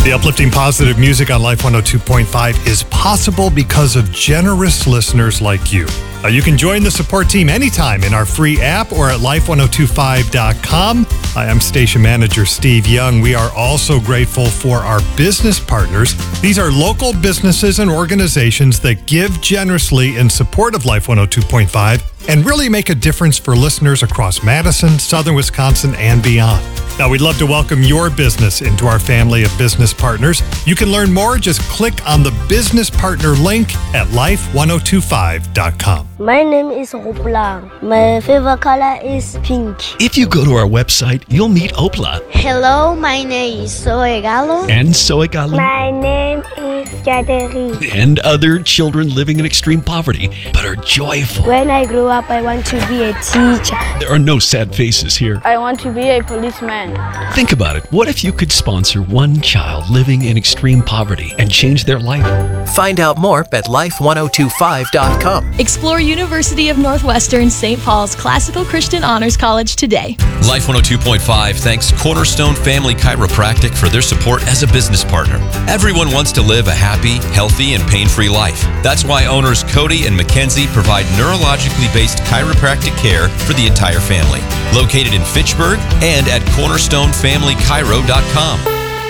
The uplifting positive music on Life 102.5 is possible because of generous listeners like you. You can join the support team anytime in our free app or at life1025.com. Hi, I'm station manager Steve Young. We are also grateful for our business partners. These are local businesses and organizations that give generously in support of Life 102.5 and really make a difference for listeners across Madison, Southern Wisconsin, and beyond. Now, we'd love to welcome your business into our family of business partners. You can learn more. Just click on the business partner link at life1025.com. My name is Hopla. My favorite color is pink. If you go to our website, you'll meet Opla. Hello, my name is Soegalo. And Soegalo. My name is Jaderi. And other children living in extreme poverty, but are joyful. When I grow up, I want to be a teacher. There are no sad faces here. I want to be a policeman. Think about it. What if you could sponsor one child living in extreme poverty and change their life? Find out more at life1025.com. Explore University of Northwestern St. Paul's Classical Christian Honors College today. Life 102.5 thanks Cornerstone Family Chiropractic for their support as a business partner. Everyone wants to live a happy, healthy, and pain-free life. That's why owners Cody and Mackenzie provide neurologically based chiropractic care for the entire family. Located in Fitchburg and at cornerstonefamilychiro.com.